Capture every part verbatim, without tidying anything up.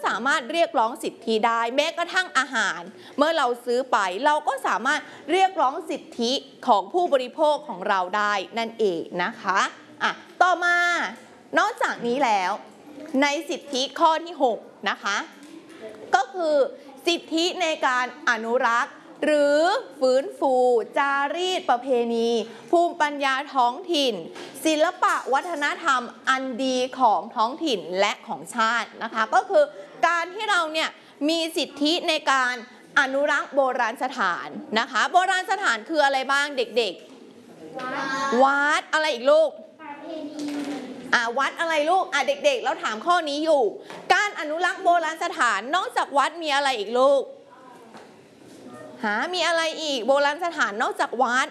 ามารถเรียกร้องสิทธิได้แม้กระทั่งอาหารเมื่อเราซื้อไปเราก็สามารถเรียกร้องสิทธิของผู้บริโภคของเราได้นั่นเองนะคะอ่ะต่อมานอกจากนี้แล้วในสิทธิข้อที่หกนะคะก็คือสิทธิในการอนุรักษ์หรือฟื้นฟูจารีตประเพณีภูมิปัญญาท้องถิ่นศิลปะวัฒนธรรมอันดีของท้องถิ่นและของชาตินะคะก็คือการที่เราเนี่ยมีสิทธิในการอนุรักษ์โบราณสถานนะคะโบราณสถานคืออะไรบ้างเด็กๆวัดอะไรอีกลูกอ่าวัดอะไรลูกอ่ะเด็กๆเราถามข้อนี้อยู่การอนุรักษ์โบราณสถานนอกจากวัดมีอะไรอีกลูกหามีอะไรอีกโบราณสถานนอกจากวัด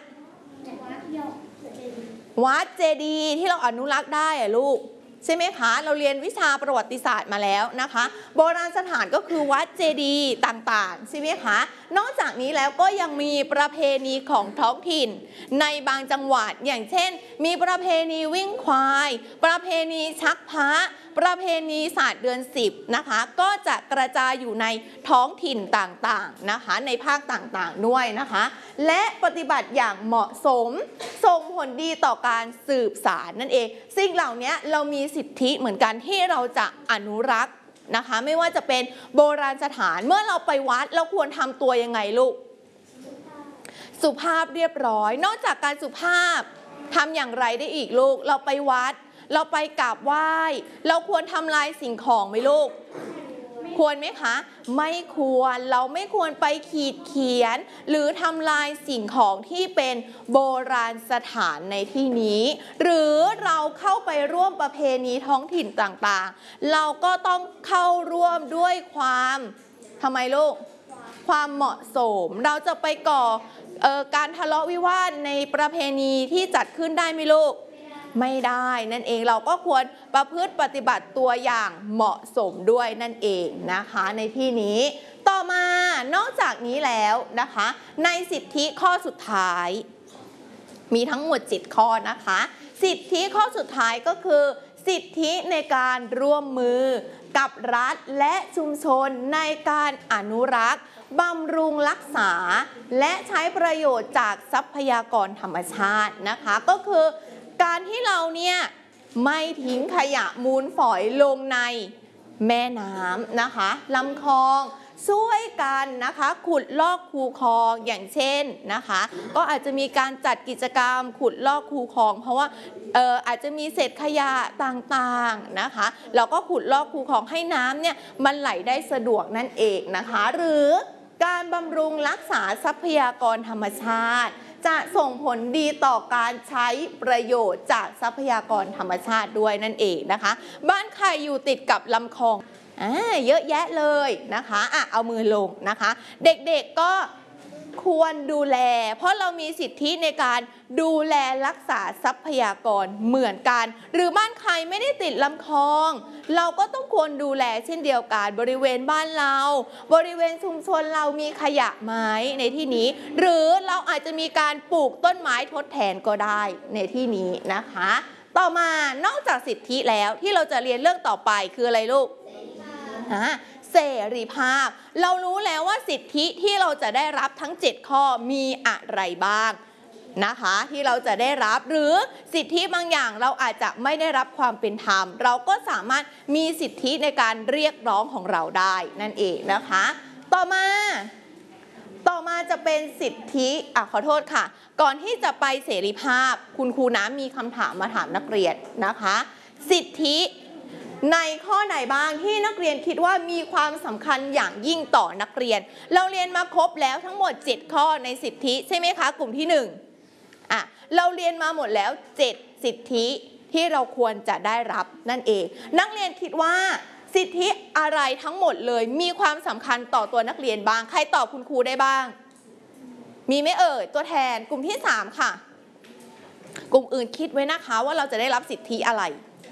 วัดเจดีย์ที่เราอนุรักษ์ได้อะลูกใช่ไหมคะเราเรียนวิชาประวัติศาสตร์มาแล้วนะคะโบราณสถานก็คือวัดเจดีย์ต่างๆใช่ไหมคะนอกจากนี้แล้วก็ยังมีประเพณีของท้องถิ่นในบางจังหวัดอย่างเช่นมีประเพณีวิ่งควายประเพณีชักพระประเพณีศาสตร์เดือนสิบนะคะก็จะกระจายอยู่ในท้องถิ่นต่างๆนะคะในภาคต่างๆด้วยนะคะและปฏิบัติอย่างเหมาะสมส่งผลดีต่อการสืบสานนั่นเองสิ่งเหล่านี้เรามีสิทธิเหมือนกันที่เราจะอนุรักษ์นะคะไม่ว่าจะเป็นโบราณสถานเมื่อเราไปวัดเราควรทำตัวยังไงลูกสุภาพเรียบร้อยนอกจากการสุภาพทำอย่างไรได้อีกลูกเราไปวัดเราไปกราบไหว้เราควรทำลายสิ่งของไหมลูกควรไหมคะไม่ควรเราไม่ควรไปขีดเขียนหรือทำลายสิ่งของที่เป็นโบราณสถานในที่นี้หรือเราเข้าไปร่วมประเพณีท้องถิ่นต่างๆเราก็ต้องเข้าร่วมด้วยความทำไมลูกความเหมาะสมเราจะไปก่อเอ่อการทะเลาะวิวาทในประเพณีที่จัดขึ้นได้ไหมลูกไม่ได้นั่นเองเราก็ควรประพฤติปฏิบัติตัวอย่างเหมาะสมด้วยนั่นเองนะคะในที่นี้ต่อมานอกจากนี้แล้วนะคะในสิทธิข้อสุดท้ายมีทั้งหมดเจ็ดข้อนะคะสิทธิข้อสุดท้ายก็คือสิทธิในการร่วมมือกับรัฐและชุมชนในการอนุรักษ์บำรุงรักษาและใช้ประโยชน์จากทรัพยากรธรรมชาตินะคะก็คือการที่เราเนี่ยไม่ทิ้งขยะมูลฝอยลงในแม่น้ำนะคะลำคลองช่วยกันนะคะขุดลอกคูคลองอย่างเช่นนะคะก็อาจจะมีการจัดกิจกรรมขุดลอกคูคลองเพราะว่าเอ่ออาจจะมีเศษขยะต่างๆนะคะเราก็ขุดลอกคูคลองให้น้ำเนี่ยมันไหลได้สะดวกนั่นเองนะคะหรือการบำรุงรักษาทรัพยากรธรรมชาติจะส่งผลดีต่อการใช้ประโยชน์จากทรัพยากรธรรมชาติด้วยนั่นเองนะคะบ้านใครอยู่ติดกับลำคลองอ่าเยอะแยะเลยนะคะอ่ะเอามือลงนะคะเด็กๆก็ควรดูแลเพราะเรามีสิทธิในการดูแลรักษาทรัพยากรเหมือนกันหรือบ้านใครไม่ได้ติดลำคลองเราก็ต้องควรดูแลเช่นเดียวกันบริเวณบ้านเราบริเวณชุมชนเรามีขยะไหมในที่นี้หรือเราอาจจะมีการปลูกต้นไม้ทดแทนก็ได้ในที่นี้นะคะต่อมานอกจากสิทธิแล้วที่เราจะเรียนเรื่องต่อไปคืออะไรลูกเสรีภาพเรารู้แล้วว่าสิทธิที่เราจะได้รับทั้งเจ็ดข้อมีอะไรบ้างนะคะที่เราจะได้รับหรือสิทธิบางอย่างเราอาจจะไม่ได้รับความเป็นธรรมเราก็สามารถมีสิทธิในการเรียกร้องของเราได้นั่นเองนะคะต่อมาต่อมาจะเป็นสิทธิอ่ะขอโทษค่ะก่อนที่จะไปเสรีภาพคุณครูน้ำมีคำถามมาถามนักเรียนนะคะสิทธิในข้อไหนบ้างที่นักเรียนคิดว่ามีความสำคัญอย่างยิ่งต่อนักเรียนเราเรียนมาครบแล้วทั้งหมดเจ็ดข้อในสิทธิใช่ไหมคะกลุ่มที่หนึ่งอ่ะเราเรียนมาหมดแล้วเจ็ดสิทธิที่เราควรจะได้รับนั่นเองนักเรียนคิดว่าสิทธิอะไรทั้งหมดเลยมีความสำคัญต่อตัวนักเรียนบ้างใครตอบคุณครูได้บ้างมีไหมเอ่ยตัวแทนกลุ่มที่สามค่ะกลุ่มอื่นคิดไว้นะคะว่าเราจะได้รับสิทธิอะไร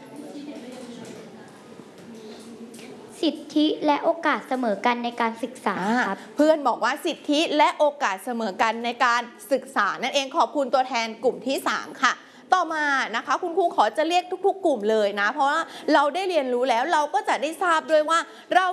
สิทธิและโอกาสเสมอกันในการศึกษาครับเพื่อนบอกว่าสิทธิและโอกาสเสมอกันในการศึกษานั่นเองขอบคุณตัวแทนกลุ่มที่สามค่ะต่อมานะคะคุณครูขอจะเรียกทุกๆกลุ่มเลยนะเพราะว่าเราได้เรียนรู้แล้วเราก็จะได้ทราบด้วยว่าเรา